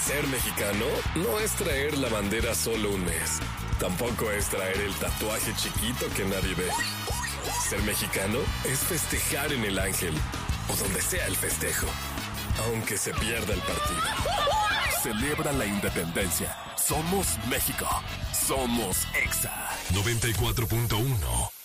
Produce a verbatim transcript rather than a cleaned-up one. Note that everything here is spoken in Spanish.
Ser mexicano no es traer la bandera solo un mes. Tampoco es traer el tatuaje chiquito que nadie ve. Ser mexicano es festejar en el Ángel o donde sea el festejo, aunque se pierda el partido. Celebra la independencia. Somos México. Somos Exa. noventa y cuatro punto uno